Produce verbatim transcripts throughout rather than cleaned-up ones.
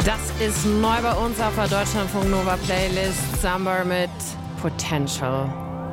Das ist neu bei uns auf der Deutschlandfunk Nova Playlist. Summer mit Potential.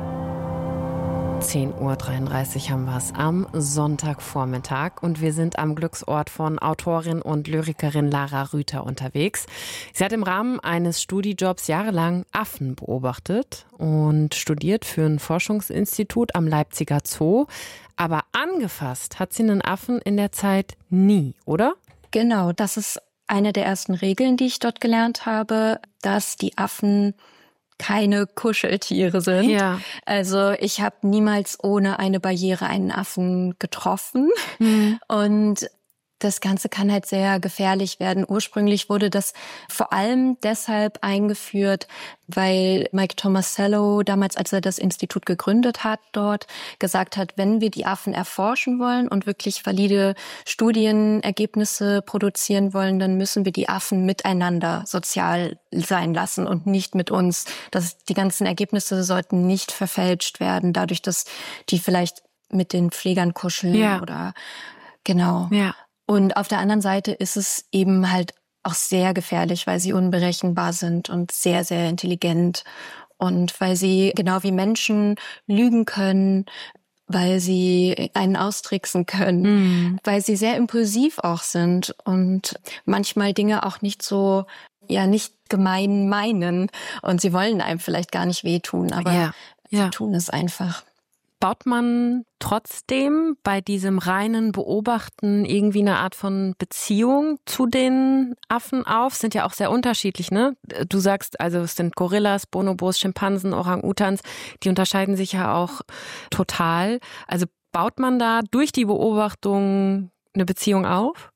zehn Uhr dreiunddreißig haben wir es am Sonntagvormittag und wir sind am Glücksort von Autorin und Lyrikerin Lara Rüther unterwegs. Sie hat im Rahmen eines Studijobs jahrelang Affen beobachtet und studiert für ein Forschungsinstitut am Leipziger Zoo. Aber angefasst hat sie einen Affen in der Zeit nie, oder? Genau, das ist eine der ersten Regeln, die ich dort gelernt habe, dass die Affen keine Kuscheltiere sind. Ja. Also ich habe niemals ohne eine Barriere einen Affen getroffen. Mhm. Und das Ganze kann halt sehr gefährlich werden. Ursprünglich wurde das vor allem deshalb eingeführt, weil Mike Tomasello damals, als er das Institut gegründet hat, dort gesagt hat, wenn wir die Affen erforschen wollen und wirklich valide Studienergebnisse produzieren wollen, dann müssen wir die Affen miteinander sozial sein lassen und nicht mit uns. Das, die ganzen Ergebnisse sollten nicht verfälscht werden, dadurch, dass die vielleicht mit den Pflegern kuscheln ja. oder genau. Ja. Und auf der anderen Seite ist es eben halt auch sehr gefährlich, weil sie unberechenbar sind und sehr, sehr intelligent. Und weil sie genau wie Menschen lügen können, weil sie einen austricksen können, mhm. weil sie sehr impulsiv auch sind und manchmal Dinge auch nicht so, ja, nicht gemein meinen. Und sie wollen einem vielleicht gar nicht wehtun, aber ja. Ja. sie tun es einfach. Baut man trotzdem bei diesem reinen Beobachten irgendwie eine Art von Beziehung zu den Affen auf? Sind ja auch sehr unterschiedlich, ne? Du sagst, also es sind Gorillas, Bonobos, Schimpansen, Orang-Utans, die unterscheiden sich ja auch total. Also baut man da durch die Beobachtung eine Beziehung auf?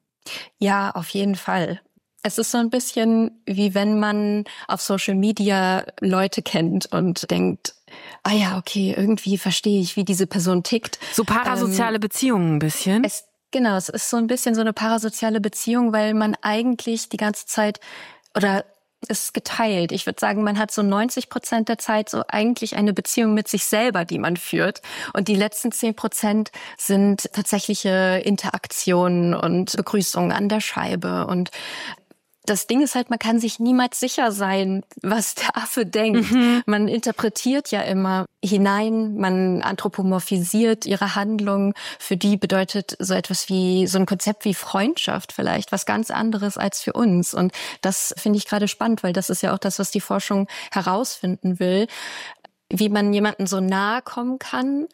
Ja, auf jeden Fall. Es ist so ein bisschen wie wenn man auf Social Media Leute kennt und denkt, ah ja, okay, irgendwie verstehe ich, wie diese Person tickt. So parasoziale ähm, Beziehungen ein bisschen? Es, genau, es ist so ein bisschen so eine parasoziale Beziehung, weil man eigentlich die ganze Zeit, oder es ist geteilt. Ich würde sagen, man hat so neunzig Prozent der Zeit so eigentlich eine Beziehung mit sich selber, die man führt. Und die letzten zehn Prozent sind tatsächliche Interaktionen und Begrüßungen an der Scheibe. Und das Ding ist halt, man kann sich niemals sicher sein, was der Affe denkt. Mhm. Man interpretiert ja immer hinein, man anthropomorphisiert ihre Handlungen. Für die bedeutet so etwas wie, so ein Konzept wie Freundschaft vielleicht, was ganz anderes als für uns. Und das finde ich gerade spannend, weil das ist ja auch das, was die Forschung herausfinden will, wie man jemandem so nahe kommen kann,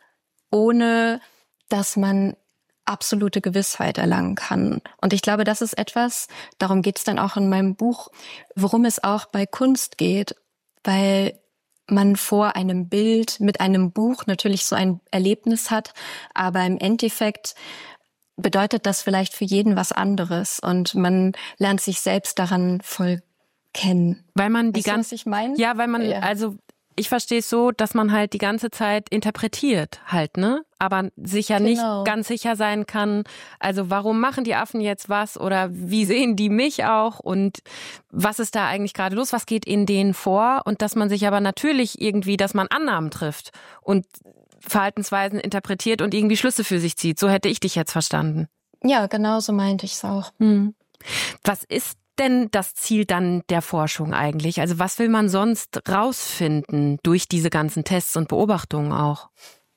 ohne dass man absolute Gewissheit erlangen kann. Und ich glaube, das ist etwas, darum geht es dann auch in meinem Buch, worum es auch bei Kunst geht, weil man vor einem Bild mit einem Buch natürlich so ein Erlebnis hat, aber im Endeffekt bedeutet das vielleicht für jeden was anderes und man lernt sich selbst daran voll kennen. Weil man die ganze, ganze, was ich meine? Ja, weil man, ja. also ich verstehe es so, dass man halt die ganze Zeit interpretiert halt, ne? Aber sich ja nicht genau. ganz sicher sein kann, also warum machen die Affen jetzt was oder wie sehen die mich auch und was ist da eigentlich gerade los, was geht in denen vor und dass man sich aber natürlich irgendwie, dass man Annahmen trifft und Verhaltensweisen interpretiert und irgendwie Schlüsse für sich zieht. So hätte ich dich jetzt verstanden. Ja, genau so meinte ich es auch. Hm. Was ist denn das Ziel dann der Forschung eigentlich? Also was will man sonst rausfinden durch diese ganzen Tests und Beobachtungen auch?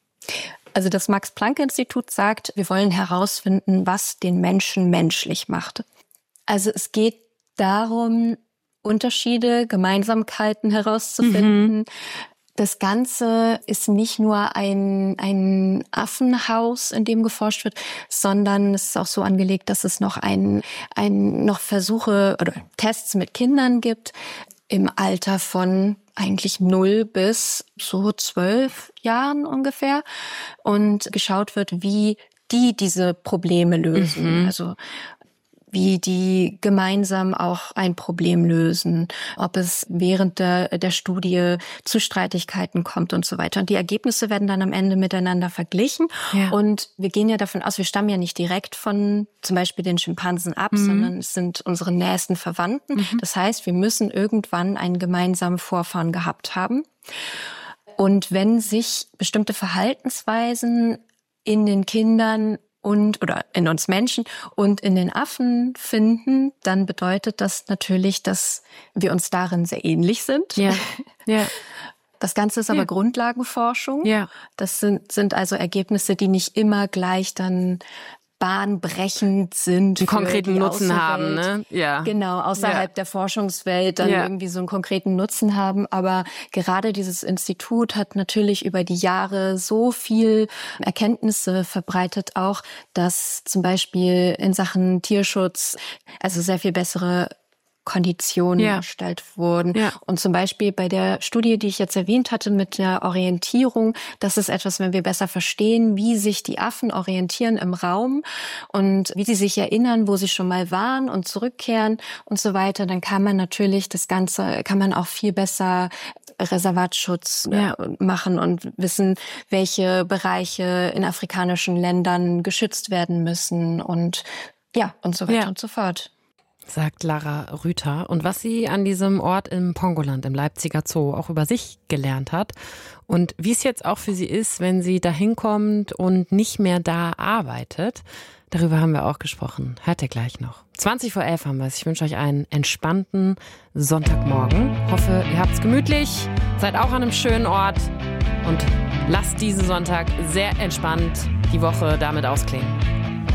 Also das Max-Planck-Institut sagt, wir wollen herausfinden, was den Menschen menschlich macht. Also es geht darum, Unterschiede, Gemeinsamkeiten herauszufinden. Mhm. Das Ganze ist nicht nur ein, ein Affenhaus, in dem geforscht wird, sondern es ist auch so angelegt, dass es noch ein, ein, noch Versuche oder Tests mit Kindern gibt im Alter von eigentlich null bis so zwölf Jahren ungefähr und geschaut wird, wie die diese Probleme lösen. Mhm. Also wie die gemeinsam auch ein Problem lösen, ob es während der, der Studie zu Streitigkeiten kommt und so weiter. Und die Ergebnisse werden dann am Ende miteinander verglichen. Ja. Und wir gehen ja davon aus, wir stammen ja nicht direkt von zum Beispiel den Schimpansen ab, mhm. sondern es sind unsere nächsten Verwandten. Mhm. Das heißt, wir müssen irgendwann einen gemeinsamen Vorfahren gehabt haben. Und wenn sich bestimmte Verhaltensweisen in den Kindern und oder in uns Menschen und in den Affen finden, dann bedeutet das natürlich, dass wir uns darin sehr ähnlich sind. Ja, ja. Das Ganze ist aber ja. Grundlagenforschung. Ja. Das sind, sind also Ergebnisse, die nicht immer gleich dann bahnbrechend sind. Einen konkreten Nutzen Außenwelt. haben, ne? Ja. Genau, außerhalb ja. der Forschungswelt dann ja. irgendwie so einen konkreten Nutzen haben. Aber gerade dieses Institut hat natürlich über die Jahre so viel Erkenntnisse verbreitet, auch dass zum Beispiel in Sachen Tierschutz also sehr viel bessere Konditionen ja. erstellt wurden. Ja. Und zum Beispiel bei der Studie, die ich jetzt erwähnt hatte mit der Orientierung, das ist etwas, wenn wir besser verstehen, wie sich die Affen orientieren im Raum und wie sie sich erinnern, wo sie schon mal waren und zurückkehren und so weiter, dann kann man natürlich das Ganze, kann man auch viel besser Reservatschutz ja. machen und wissen, welche Bereiche in afrikanischen Ländern geschützt werden müssen und ja, und so weiter ja. und so fort. Sagt Lara Rüther. Und was sie an diesem Ort im Pongoland, im Leipziger Zoo, auch über sich gelernt hat und wie es jetzt auch für sie ist, wenn sie da hinkommt und nicht mehr da arbeitet, darüber haben wir auch gesprochen. Hört ihr gleich noch. zwanzig vor elf haben wir es. Ich wünsche euch einen entspannten Sonntagmorgen. Hoffe, ihr habt's gemütlich, seid auch an einem schönen Ort und lasst diesen Sonntag sehr entspannt die Woche damit ausklingen.